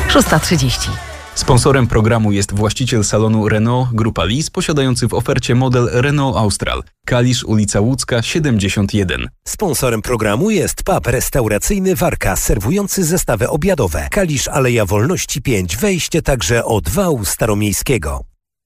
6:30. Sponsorem programu jest właściciel salonu Renault Grupa Lis, posiadający w ofercie model Renault Austral. Kalisz, ulica Łódzka, 71. Sponsorem programu jest pub restauracyjny Warka, serwujący zestawy obiadowe. Kalisz, Aleja Wolności 5, wejście także od wału staromiejskiego.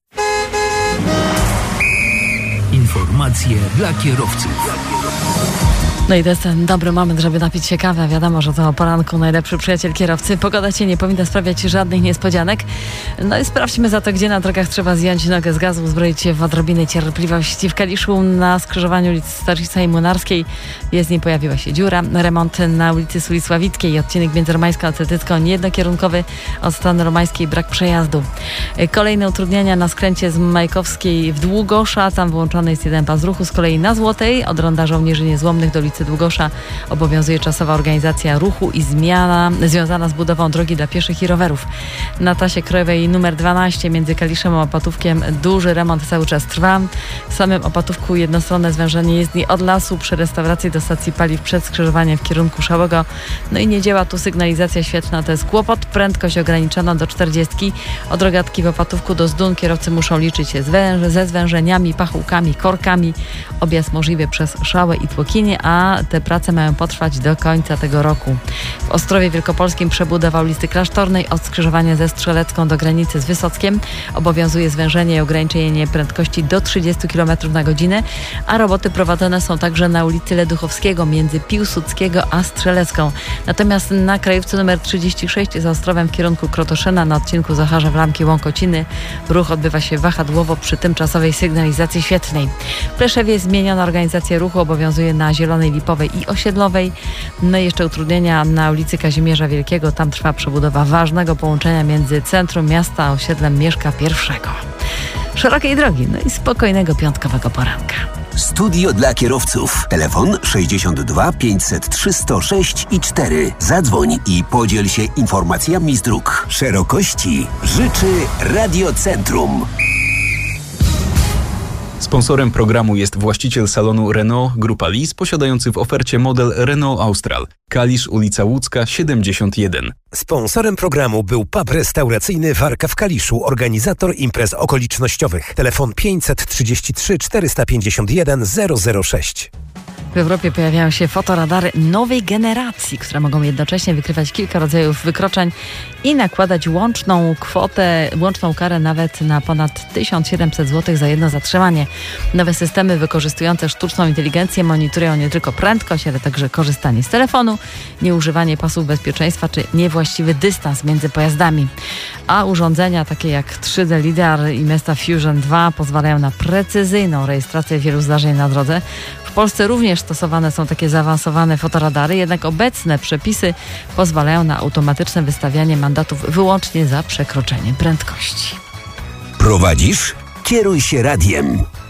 Informacje dla kierowców. No i to jest ten dobry moment, żeby napić się kawy. Wiadomo, że to o poranku najlepszy przyjaciel kierowcy. Pogoda cię nie powinna sprawiać żadnych niespodzianek. No i sprawdźmy za to, gdzie na drogach trzeba zjąć nogę z gazu, uzbroić się w odrobinę cierpliwości. W Kaliszu na skrzyżowaniu ulicy Starzyca i Młynarskiej jezdni pojawiła się dziura. Remont na ulicy Sulisławickiej, odcinek między Romańską a Cetycką niejednokierunkowy, od strony Romańskiej brak przejazdu. Kolejne utrudnienia na skręcie z Majkowskiej w Długosza. Tam wyłączony jest jeden pas ruchu. Z kolei na Złotej od ronda Żołnierzy Niezłomnych do ulicy Długosza obowiązuje czasowa organizacja ruchu i zmiana związana z budową drogi dla pieszych i rowerów. Na trasie krajowej nr 12 między Kaliszem a Opatówkiem duży remont cały czas trwa. W samym Opatówku jednostronne zwężenie jezdni od lasu przy restauracji do stacji paliw przed skrzyżowaniem w kierunku Szałego. No i nie działa tu sygnalizacja świetlna, to jest kłopot. Prędkość ograniczona do 40. Od Rogatki w Opatówku do Zdun kierowcy muszą liczyć się ze zwężeniami, pachołkami, korkami. Objazd możliwy przez Szałę i Tłokinie, a te prace mają potrwać do końca tego roku. W Ostrowie Wielkopolskim przebudowa ulicy Klasztornej od skrzyżowania ze Strzelecką do granicy z Wysockiem obowiązuje zwężenie i ograniczenie prędkości do 30 km na godzinę, a roboty prowadzone są także na ulicy Leduchowskiego między Piłsudskiego a Strzelecką. Natomiast na krajówce nr 36 za Ostrowem w kierunku Krotoszyna na odcinku Zacharzew-Lamki Łąkociny ruch odbywa się wahadłowo przy tymczasowej sygnalizacji świetlnej. W Pleszewie zmieniona organizacja ruchu obowiązuje na Zielonej Lipowej i Osiedlowej. No i jeszcze utrudnienia na ulicy Kazimierza Wielkiego. Tam trwa przebudowa ważnego połączenia między centrum miasta a osiedlem Mieszka I. Szerokiej drogi, no i spokojnego piątkowego poranka. Studio dla kierowców. Telefon 62 503 106 i 4. Zadzwoń i podziel się informacjami z dróg. Szerokości życzy Radiocentrum. Sponsorem programu jest właściciel salonu Renault Grupa Lis, posiadający w ofercie model Renault Austral. Kalisz, ulica Łódzka, 71. Sponsorem programu był pub restauracyjny Warka w Kaliszu, organizator imprez okolicznościowych. Telefon 533 451 006. W Europie pojawiają się fotoradary nowej generacji, które mogą jednocześnie wykrywać kilka rodzajów wykroczeń i nakładać łączną karę nawet na ponad 1700 zł za jedno zatrzymanie. Nowe systemy wykorzystujące sztuczną inteligencję monitorują nie tylko prędkość, ale także korzystanie z telefonu, nieużywanie pasów bezpieczeństwa czy niewłaściwy dystans między pojazdami. A urządzenia takie jak 3D LiDAR i Mesta Fusion 2 pozwalają na precyzyjną rejestrację wielu zdarzeń na drodze. W Polsce również stosowane są takie zaawansowane fotoradary, jednak obecne przepisy pozwalają na automatyczne wystawianie mandatów wyłącznie za przekroczenie prędkości. Prowadzisz? Kieruj się radiem.